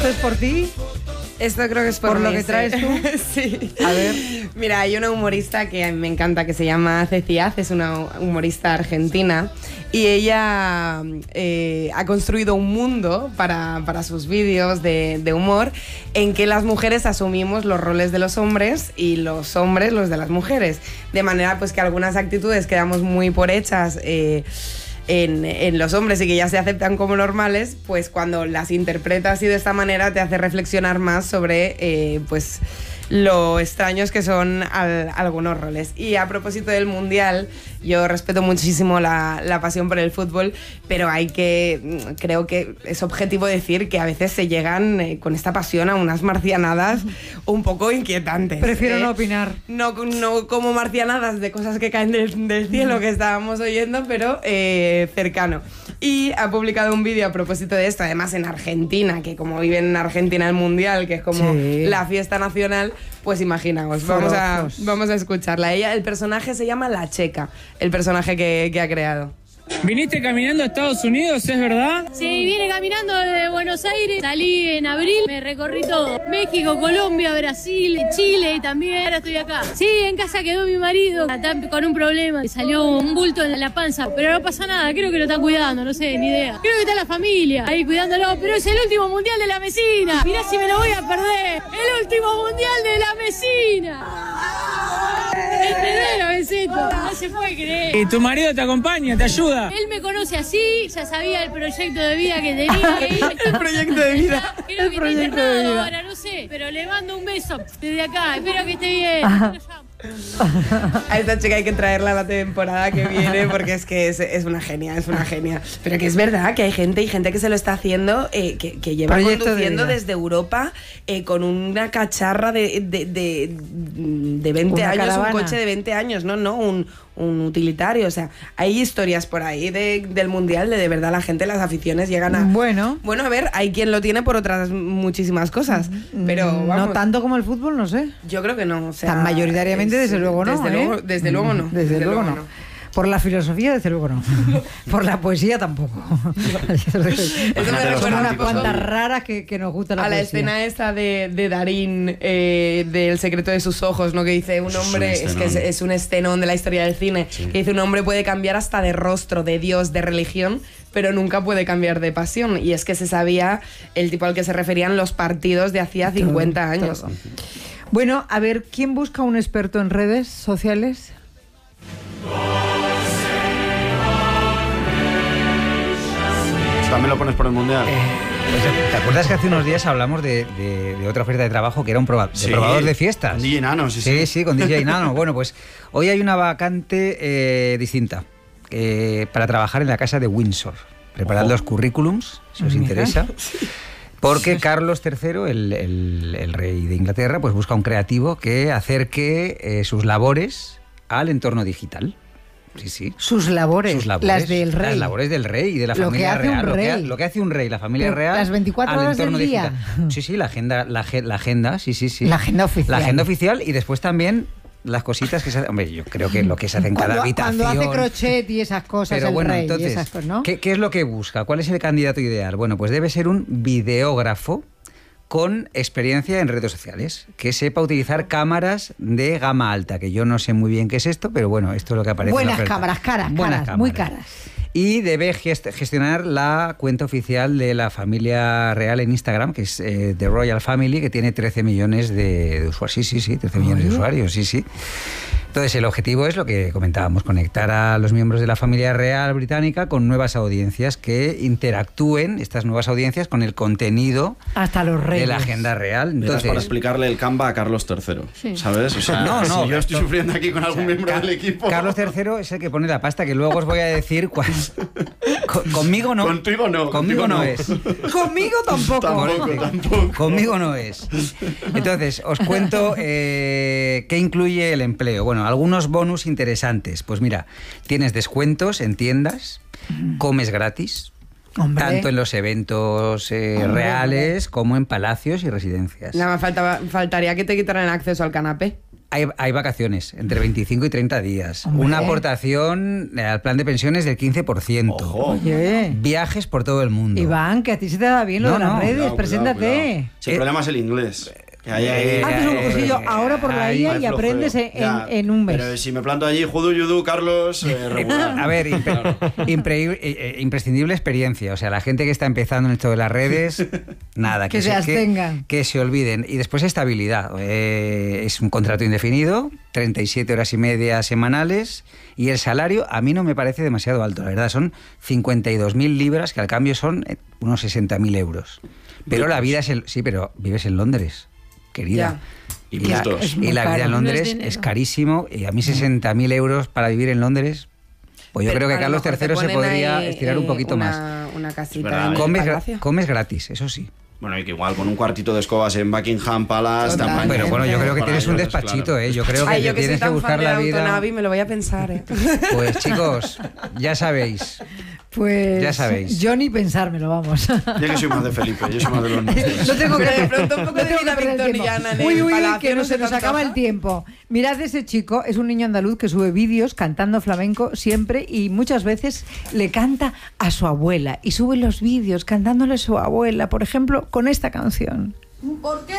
¿Esto es por ti? Esto creo que es por lo mí, que traes tú. Sí. A ver. Mira, hay una humorista que a mí me encanta que se llama Ceci Az, es una humorista argentina y ella ha construido un mundo para sus vídeos de humor en que las mujeres asumimos los roles de los hombres y los hombres los de las mujeres. De manera pues que algunas actitudes que damos muy por hechas en los hombres y que ya se aceptan como normales, pues cuando las interpretas así de esta manera te hace reflexionar más sobre pues lo extraños que son algunos roles. Y a propósito del Mundial, yo respeto muchísimo la pasión por el fútbol, pero creo que es objetivo decir que a veces se llegan con esta pasión a unas marcianadas un poco inquietantes. Prefiero no opinar. No como marcianadas de cosas que caen del cielo que estábamos oyendo, pero cercano. Y ha publicado un vídeo a propósito de esto, además en Argentina, que como viven en Argentina el Mundial, que es como la fiesta nacional, pues imaginaos, vamos a escucharla. El personaje se llama La Checa, el personaje que ha creado. ¿Viniste caminando a Estados Unidos, es verdad? Sí, vine caminando desde Buenos Aires, salí en abril, me recorrí todo. México, Colombia, Brasil, Chile y también ahora estoy acá. Sí, en casa quedó mi marido, está con un problema, salió un bulto en la panza, pero no pasa nada, creo que lo están cuidando, no sé, ni idea. Creo que está la familia ahí cuidándolo, pero es el último mundial de la Mesina. Mirá si me lo voy a perder, el último mundial de la Mesina. Entendelo, besito. No se puede creer. ¿Y tu marido te acompaña, te ayuda? Él me conoce así, ya sabía el proyecto de vida que tenía. El proyecto de vida. Creo que está internado ahora, no sé. Pero le mando un beso desde acá. Espero que esté bien. A esta chica hay que traerla a la temporada que viene porque es una genia, Pero que es verdad que hay gente que se lo está haciendo, que lleva Proyecto conduciendo desde Europa con una cacharra de 20 una años, caravana. un coche de 20 años, no, un utilitario. O sea, hay historias por ahí del Mundial de verdad la gente, las aficiones llegan a... Bueno, a ver, hay quien lo tiene por otras muchísimas cosas, pero vamos, no tanto como el fútbol, no sé. yo creo que no. O sea, Tan mayoritariamente, desde luego no. Desde luego no. Desde luego no. Por la filosofía, desde luego no. Por la poesía tampoco. Eso me recuerda Son unas un poco cuantas raras que nos gusta la a la poesía. escena esa de Darín, del secreto de sus ojos, ¿no? Que dice un hombre, es un escenón de la historia del cine, que dice un hombre puede cambiar hasta de rostro, de Dios, de religión, pero nunca puede cambiar de pasión. Y es que se sabía el tipo al que se referían los partidos de hacía 50 años. Todo. Bueno, a ver, ¿quién busca un experto en redes sociales? También lo pones por el Mundial. Pues, ¿te acuerdas que hace unos días hablamos de otra oferta de trabajo que era un probador de fiestas? Con DJ Nano, Sí, con DJ Nano. Bueno, pues hoy hay una vacante distinta para trabajar en la casa de Windsor. Preparad los currículums, si os interesa. Porque Carlos III, el rey de Inglaterra, pues busca un creativo que acerque sus labores al entorno digital. Sí. Sus labores, las del rey. Las labores del rey y de la familia real. Lo que hace un rey, la familia real. Las 24 horas del día. Digital. Sí, la agenda, sí. La agenda oficial. La agenda oficial y después también las cositas que se hacen. Hombre, yo creo que lo que se hace en cada habitación. Cuando hace crochet y esas cosas, pero el bueno, rey entonces, y esas cosas, ¿no? ¿qué es lo que busca? ¿Cuál es el candidato ideal? Bueno, pues debe ser un videógrafo con experiencia en redes sociales, que sepa utilizar cámaras de gama alta, que yo no sé muy bien qué es esto, pero bueno, esto es lo que aparece Buenas en la oferta. cámaras, muy caras. Y debe gestionar la cuenta oficial de la familia real en Instagram, que es The Royal Family, que tiene 13 millones de usuarios. Sí, 13 millones de usuarios, sí. Entonces, el objetivo es lo que comentábamos, conectar a los miembros de la familia real británica con nuevas audiencias que interactúen, estas nuevas audiencias, con el contenido hasta los reyes de la agenda real. Entonces, para explicarle el Canva a Carlos III, ¿sabes? O sea, no, si yo estoy sufriendo aquí con algún miembro del equipo... Carlos III es el que pone la pasta, que luego os voy a decir cuál... Conmigo no. Contigo no. Conmigo no es. Conmigo tampoco. Conmigo no es. Entonces, os cuento qué incluye el empleo. Bueno, algunos bonus interesantes. Pues mira, tienes descuentos en tiendas, comes gratis, tanto en los eventos reales como en palacios y residencias. Nada más faltaría que te quitaran el acceso al canapé. Hay vacaciones entre 25 y 30 días. Hombre. Una aportación al plan de pensiones del 15%. Ojo. Oye, Viajes por todo el mundo. Iván, que a ti se te da bien lo No, de las no. redes, Cuidado, preséntate. cuidado. Si el problema es el inglés. Que hay Haces un cursillo ahora por la ahí IA hay y aprendes flojeo. en un mes. Pero si me planto allí, judu, yudu, Carlos, regular. A ver, imprescindible experiencia. O sea, la gente que está empezando en esto de las redes, nada. Que se abstengan. Que se olviden. Y después estabilidad. Es un contrato indefinido, 37 horas y media semanales, y el salario a mí no me parece demasiado alto. La verdad, son 52.000 libras, que al cambio son unos 60.000 euros. Pero la vida es sí, pero vives en Londres, querida. Y la, puntos. Es muy y la vida caro. en No Londres es dinero. es carísimo, y a mí 60.000 euros para vivir en Londres, pues yo Pero creo que a lo Carlos mejor te III se ponen podría ahí, estirar un poquito una, más. Una casita verdad, en el Comes, palacio. comes gratis, eso sí. Bueno, y que igual con un cuartito de escobas en Buckingham Palace... Total. también. Pero bueno, yo creo que Para tienes un ellos, despachito, claro. ¿eh? Yo creo que Ay, te yo que soy tienes que tan buscar fan de la vida. Autonavi, me lo voy a pensar, ¿eh? Pues chicos, ya sabéis. Pues Ya sabéis. yo ni pensármelo, vamos. Yo que soy más de Felipe, yo soy más de los nuestros. No tengo que Pero de pronto un poco de no tengo que vida perder el victoriana tiempo. en Uy, el uy, palacio, que ¿no no se te nos antoja? acaba el tiempo. Mirad, ese chico es un niño andaluz que sube vídeos cantando flamenco siempre y muchas veces le canta a su abuela y sube los vídeos cantándole a su abuela, por ejemplo, con esta canción. ¿Por qué